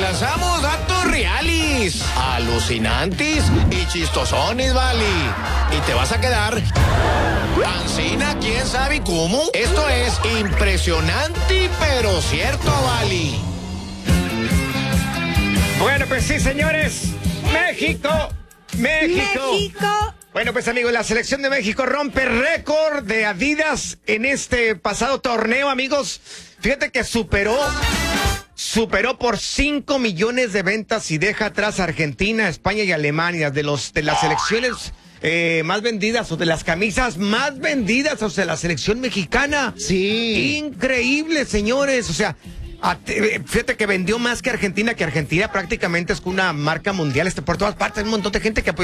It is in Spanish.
lanzamos datos reales, alucinantes y chistosones, vale. Y te vas a quedar ancina, quién sabe cómo. Esto es impresionante, pero cierto, vale. Bueno, pues sí, señores. México. Bueno, pues amigos, la selección de México rompe récord de Adidas en este pasado torneo, amigos. Fíjate que superó por 5 millones de ventas y deja atrás a Argentina, España y Alemania de las selecciones más vendidas o de las camisas más vendidas, o sea, la selección mexicana. Sí. Increíble, señores. O sea, fíjate que vendió más que Argentina prácticamente es una marca mundial. Por todas partes hay un montón de gente que apoya